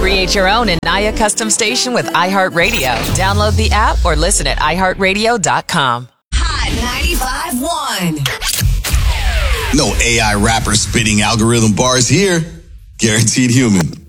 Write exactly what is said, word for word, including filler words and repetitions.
Create your own Anaya custom station with iHeartRadio. Download the app or listen at i heart radio dot com. Hot ninety-five point one. No A I rapper spitting algorithm bars here. Guaranteed Human.